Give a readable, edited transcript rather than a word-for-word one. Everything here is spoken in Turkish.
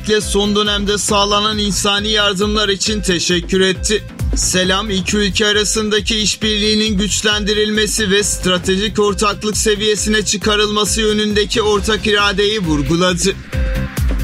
son dönemde sağlanan insani yardımlar için teşekkür etti. Selam, iki ülke arasındaki işbirliğinin güçlendirilmesi ve stratejik ortaklık seviyesine çıkarılması yönündeki ortak iradeyi vurguladı.